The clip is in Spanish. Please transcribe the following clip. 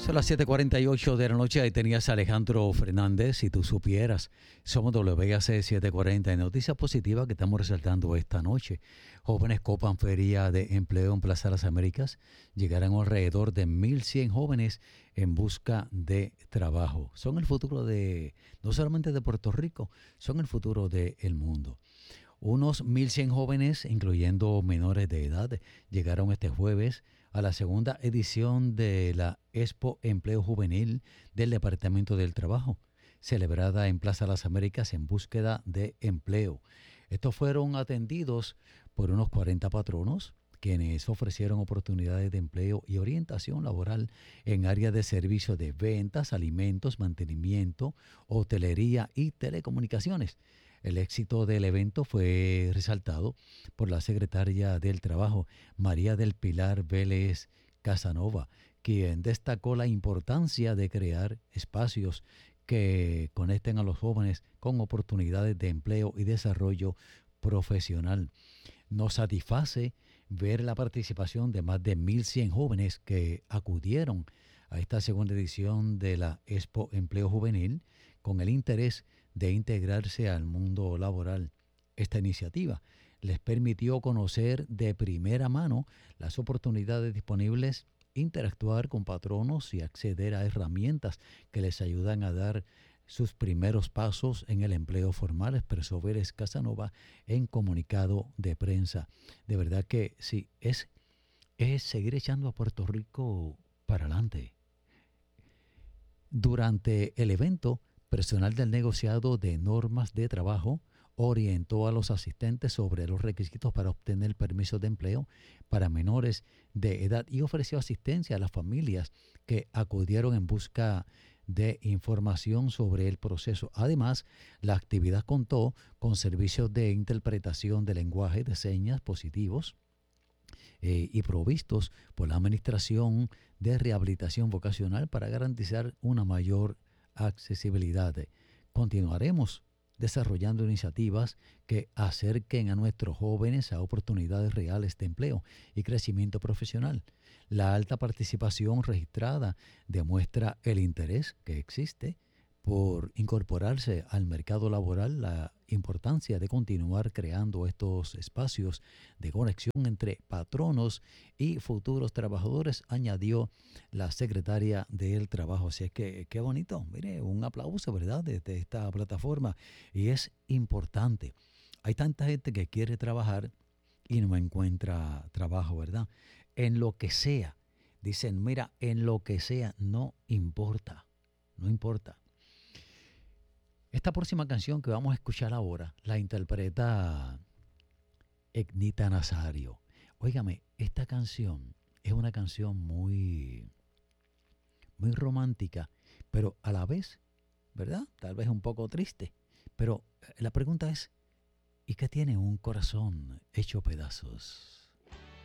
Son las 7:48 de la noche. Ahí tenías a Alejandro Fernández. Si tú supieras, somos WAC 740. Y noticias positivas que estamos resaltando esta noche. Jóvenes copan feria de empleo en Plaza Las Américas. Llegarán alrededor de 1,100 jóvenes en busca de trabajo. Son el futuro de, no solamente de Puerto Rico, son el futuro del mundo. Unos 1,100 jóvenes, incluyendo menores de edad, llegaron este jueves a la segunda edición de la Expo Empleo Juvenil del Departamento del Trabajo, celebrada en Plaza Las Américas en búsqueda de empleo. Estos fueron atendidos por unos 40 patronos, quienes ofrecieron oportunidades de empleo y orientación laboral en áreas de servicio de ventas, alimentos, mantenimiento, hotelería y telecomunicaciones. El éxito del evento fue resaltado por la secretaria del Trabajo, María del Pilar Vélez Casanova, quien destacó la importancia de crear espacios que conecten a los jóvenes con oportunidades de empleo y desarrollo profesional. Nos satisface ver la participación de más de 1,100 jóvenes que acudieron a esta segunda edición de la Expo Empleo Juvenil con el interés de integrarse al mundo laboral. Esta iniciativa les permitió conocer de primera mano las oportunidades disponibles, interactuar con patronos y acceder a herramientas que les ayudan a dar sus primeros pasos en el empleo formal, expresó Vélez Casanova en comunicado de prensa. De verdad que sí, es seguir echando a Puerto Rico para adelante. Durante el evento, personal del negociado de normas de trabajo orientó a los asistentes sobre los requisitos para obtener permiso de empleo para menores de edad y ofreció asistencia a las familias que acudieron en busca de información sobre el proceso. Además, la actividad contó con servicios de interpretación de lenguaje de señas positivos y provistos por la Administración de Rehabilitación Vocacional para garantizar una mayor accesibilidad. Continuaremos desarrollando iniciativas que acerquen a nuestros jóvenes a oportunidades reales de empleo y crecimiento profesional. La alta participación registrada demuestra el interés que existe por incorporarse al mercado laboral, la importancia de continuar creando estos espacios de conexión entre patronos y futuros trabajadores, añadió la secretaria del Trabajo. Así es que qué bonito, mire, un aplauso, ¿verdad?, desde esta plataforma. Y es importante. Hay tanta gente que quiere trabajar y no encuentra trabajo, ¿verdad? En lo que sea. Dicen, mira, en lo que sea, no importa, no importa. Esta próxima canción que vamos a escuchar ahora la interpreta Egnita Nazario. Óigame, esta canción es una canción muy romántica, pero a la vez, ¿verdad? Tal vez un poco triste. Pero la pregunta es, ¿y qué tiene un corazón hecho pedazos?